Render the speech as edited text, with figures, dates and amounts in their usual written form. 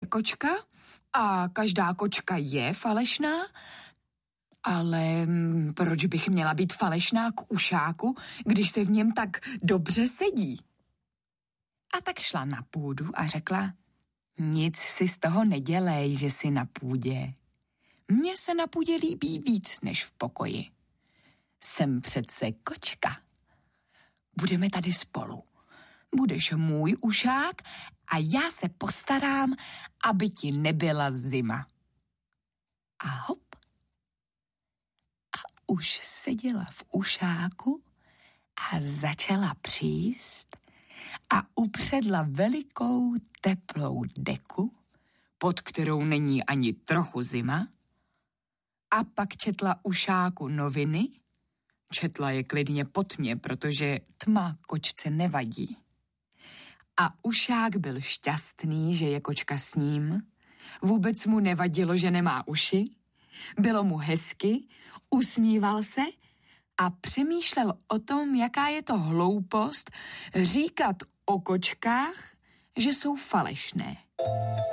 kočka a každá kočka je falešná, ale proč bych měla být falešná k ušáku, když se v něm tak dobře sedí? A tak šla na půdu a řekla, nic si z toho nedělej, že jsi na půdě. Mně se na půdě líbí víc než v pokoji. Jsem přece kočka. Budeme tady spolu. Budeš můj ušák a já se postarám, aby ti nebyla zima. A hop. A už seděla v ušáku a začala příst a upředla velikou teplou deku, pod kterou není ani trochu zima, a pak četla ušáku noviny. Četla je klidně pod mě, protože tma kočce nevadí. A ušák byl šťastný, že je kočka s ním. Vůbec mu nevadilo, že nemá uši. Bylo mu hezky, usmíval se a přemýšlel o tom, jaká je to hloupost říkat o kočkách, že jsou falešné.